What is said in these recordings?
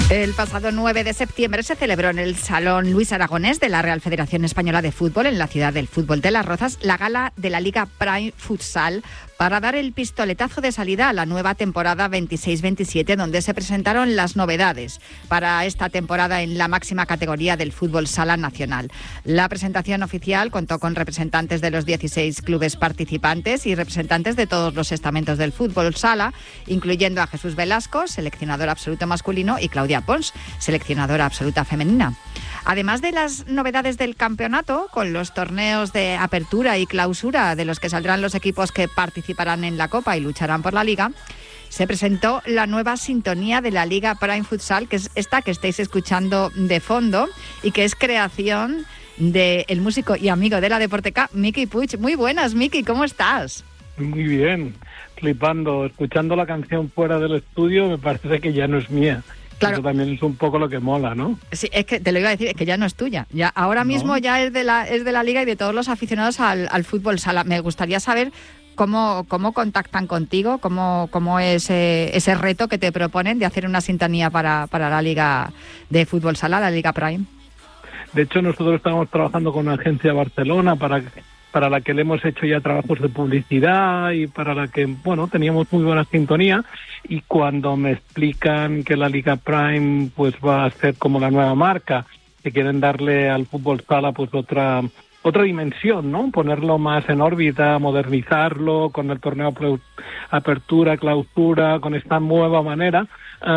El pasado 9 de septiembre se celebró en el Salón Luis Aragonés de la Real Federación Española de Fútbol, en la ciudad del fútbol de Las Rozas, la gala de la Liga Prime Futsal para dar el pistoletazo de salida a la nueva temporada 26-27, donde se presentaron las novedades para esta temporada en la máxima categoría del fútbol sala nacional. La presentación oficial contó con representantes de los 16 clubes participantes y representantes de todos los estamentos del fútbol sala, incluyendo a Jesús Velasco, seleccionador absoluto masculino, y Claudia Pons, seleccionadora absoluta femenina. Además de las novedades del campeonato, con los torneos de apertura y clausura de los que saldrán los equipos que participarán en la Copa y lucharán por la Liga, se presentó la nueva sintonía de la Liga Prime Futsal, que es esta que estáis escuchando de fondo y que es creación del músico y amigo de la Deporteca, Miki Puig. Muy buenas, Miki, ¿cómo estás? Muy bien, flipando, escuchando la canción fuera del estudio, me parece que ya no es mía. Claro. Eso también es un poco lo que mola, ¿no? Sí, es que te lo iba a decir, es que ya no es tuya. Ya ahora mismo ya es de la Liga y de todos los aficionados al fútbol sala. Me gustaría saber cómo contactan contigo, cómo es ese reto que te proponen de hacer una sintonía para la Liga de fútbol sala, la Liga Prime. De hecho, nosotros estamos trabajando con una agencia de Barcelona para la que le hemos hecho ya trabajos de publicidad y para la que, bueno, teníamos muy buena sintonía, y cuando me explican que la Liga Prime pues va a ser como la nueva marca, que quieren darle al fútbol sala pues otra dimensión, ¿no? Ponerlo más en órbita, modernizarlo con el torneo apertura, clausura, con esta nueva manera,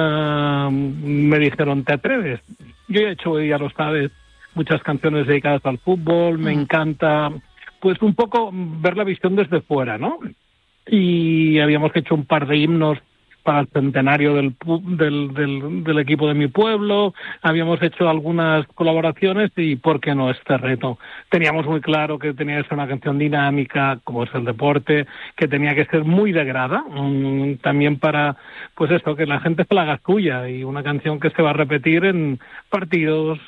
me dijeron, ¿te atreves? Yo he hecho, ya lo sabes, muchas canciones dedicadas al fútbol, me encanta pues un poco ver la visión desde fuera, ¿no? Y habíamos hecho un par de himnos para el centenario del equipo de mi pueblo, habíamos hecho algunas colaboraciones y ¿por qué no este reto? Teníamos muy claro que tenía que ser una canción dinámica, como es el deporte, que tenía que ser muy de grada, también para, pues esto, que la gente se la haga suya, y una canción que se va a repetir en partidos,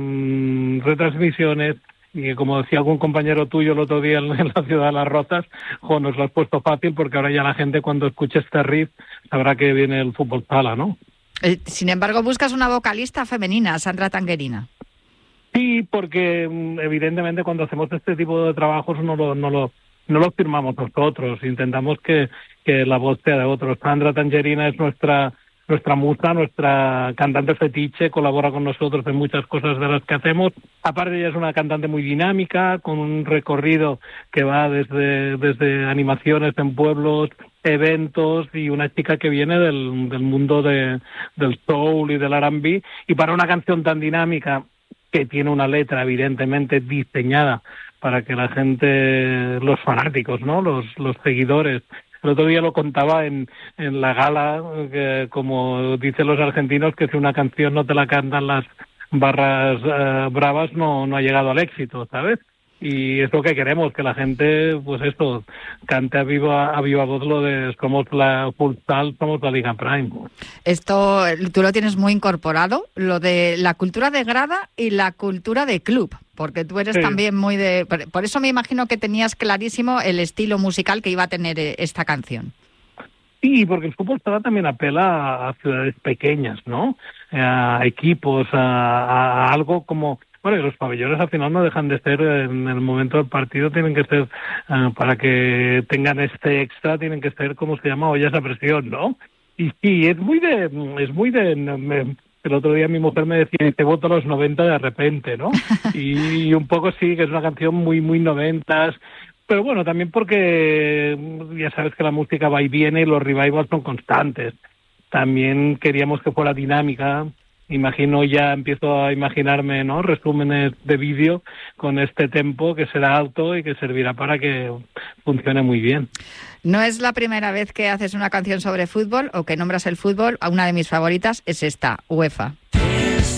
en retransmisiones, y que, como decía algún compañero tuyo el otro día en la ciudad de Las Rozas, nos lo has puesto fácil, porque ahora ya la gente cuando escuche este riff sabrá que viene el fútbol sala, ¿no? Sin embargo, buscas una vocalista femenina, Sandra Tangerina. Sí, porque evidentemente cuando hacemos este tipo de trabajos no lo firmamos nosotros, intentamos que la voz sea de otros. Sandra Tangerina es nuestra musa, nuestra cantante fetiche, colabora con nosotros en muchas cosas de las que hacemos. Aparte, ella es una cantante muy dinámica, con un recorrido que va desde animaciones en pueblos, eventos, y una chica que viene del mundo del soul y del R&B, y para una canción tan dinámica, que tiene una letra evidentemente diseñada para que la gente, los fanáticos, ¿no?, los seguidores. El otro día lo contaba en la gala, que, como dicen los argentinos, que si una canción no te la cantan las barras bravas, no ha llegado al éxito, ¿sabes? Y es lo que queremos, que la gente, pues esto, cante a viva voz lo de somos la futsal, somos la Liga Prime. Esto tú lo tienes muy incorporado, lo de la cultura de grada y la cultura de club, porque tú eres también muy de... Por eso me imagino que tenías clarísimo el estilo musical que iba a tener esta canción. Sí, porque el fútbol sala también apela a ciudades pequeñas, ¿no? A equipos, a algo como... Bueno, y los pabellones al final no dejan de ser, en el momento del partido tienen que ser, para que tengan este extra, tienen que ser, como se llama, ollas a presión, ¿no? Y sí, es muy de el otro día mi mujer me decía, te voto a los 90 de repente, ¿no? Y un poco sí, que es una canción muy, muy 90s, pero bueno, también porque ya sabes que la música va y viene y los revivals son constantes. También queríamos que fuera dinámica. Empiezo a imaginarme, ¿no?, resúmenes de vídeo con este tempo que será alto y que servirá para que funcione muy bien. No es la primera vez que haces una canción sobre fútbol o que nombras el fútbol. Una de mis favoritas es esta, UEFA.